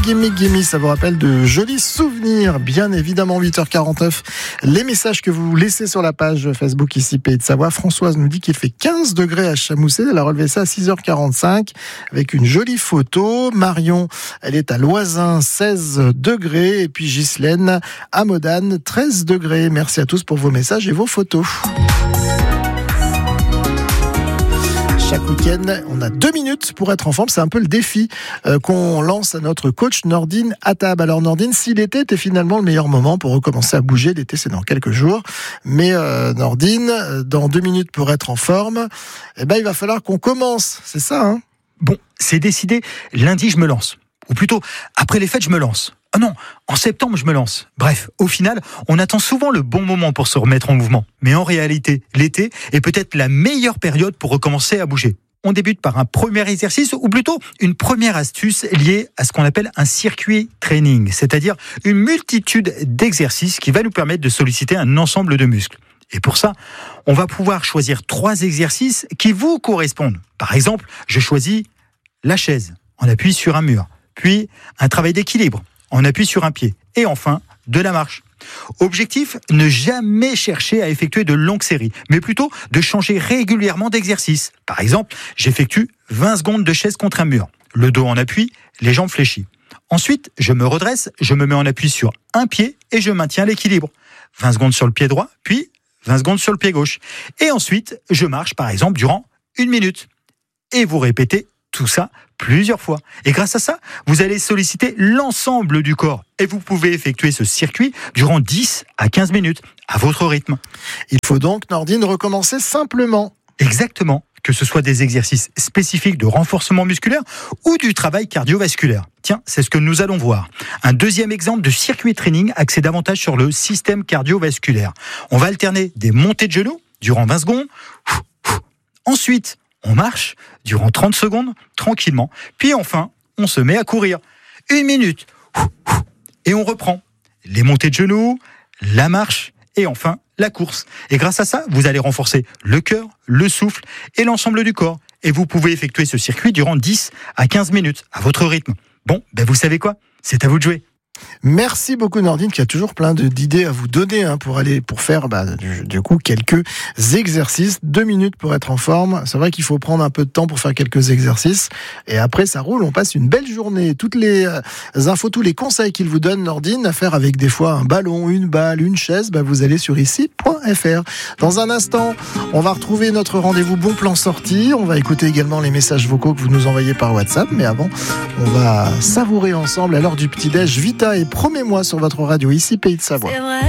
Gimme, ça vous rappelle de jolis souvenirs, bien évidemment. 8h49, les messages que vous laissez sur la page Facebook ici Pays de Savoie. Françoise nous dit qu'il fait 15 degrés à Chamousset, elle a relevé ça à 6h45 avec une jolie photo. Marion, elle est à Loisin, 16 degrés, et puis Ghislaine à Modane, 13 degrés. Merci à tous pour vos messages et vos photos. Chaque week-end, on a 2 minutes pour être en forme. C'est un peu le défi qu'on lance à notre coach Nordine Attab. Alors Nordine, si l'été était finalement le meilleur moment pour recommencer à bouger, l'été c'est dans quelques jours, mais Nordine, dans 2 minutes pour être en forme, il va falloir qu'on commence, c'est ça hein ? Bon, c'est décidé, lundi je me lance. Ou plutôt, après les fêtes je me lance. Ah non, en septembre je me lance. Bref, au final, on attend souvent le bon moment pour se remettre en mouvement. Mais en réalité, l'été est peut-être la meilleure période pour recommencer à bouger. On débute par un premier exercice, ou plutôt une première astuce liée à ce qu'on appelle un circuit training, c'est-à-dire une multitude d'exercices qui va nous permettre de solliciter un ensemble de muscles. Et pour ça, on va pouvoir choisir 3 exercices qui vous correspondent. Par exemple, je choisis la chaise, on appuie sur un mur, puis un travail d'équilibre, on appuie sur un pied, et enfin, de la marche. Objectif, ne jamais chercher à effectuer de longues séries, mais plutôt de changer régulièrement d'exercice. Par exemple, j'effectue 20 secondes de chaise contre un mur, le dos en appui, les jambes fléchies. Ensuite, je me redresse, je me mets en appui sur un pied et je maintiens l'équilibre. 20 secondes sur le pied droit, puis 20 secondes sur le pied gauche. Et ensuite, je marche par exemple durant 1 minute. Et vous répétez tout ça plusieurs fois. Et grâce à ça, vous allez solliciter l'ensemble du corps. Et vous pouvez effectuer ce circuit durant 10 à 15 minutes, à votre rythme. Il faut donc, Nordine, recommencer simplement. Exactement. Que ce soit des exercices spécifiques de renforcement musculaire ou du travail cardiovasculaire. Tiens, c'est ce que nous allons voir. Un deuxième exemple de circuit training axé davantage sur le système cardiovasculaire. On va alterner des montées de genoux durant 20 secondes. Ensuite, on marche durant 30 secondes, tranquillement. Puis enfin, on se met à courir. 1 minute. Et on reprend. Les montées de genoux, la marche et enfin la course. Et grâce à ça, vous allez renforcer le cœur, le souffle et l'ensemble du corps. Et vous pouvez effectuer ce circuit durant 10 à 15 minutes, à votre rythme. Bon, vous savez quoi ? C'est à vous de jouer. Merci beaucoup Nordine qui a toujours plein d'idées à vous donner pour faire du coup quelques exercices. 2 minutes pour être en forme. C'est vrai qu'il faut prendre un peu de temps pour faire quelques exercices et après ça roule, on passe une belle journée. Toutes les infos, tous les conseils qu'il vous donne Nordine à faire avec des fois un ballon, une balle, une chaise, vous allez sur ici.fr. Dans un instant, on va retrouver notre rendez-vous bon plan sortie. On va écouter également les messages vocaux que vous nous envoyez par WhatsApp, mais avant, on va savourer ensemble à l'heure du petit-déj Vita et Promets-moi sur votre radio ici Pays de Savoie.